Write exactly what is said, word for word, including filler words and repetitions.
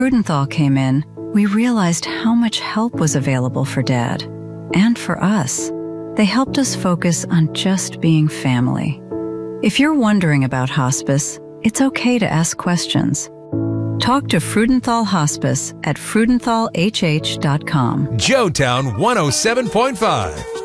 Freudenthal came in, we realized how much help was available for Dad and for us. They helped us focus on just being family. If you're wondering about hospice, it's okay to ask questions. Talk to Freudenthal Hospice at freudenthal h h dot com. Joetown one oh seven point five.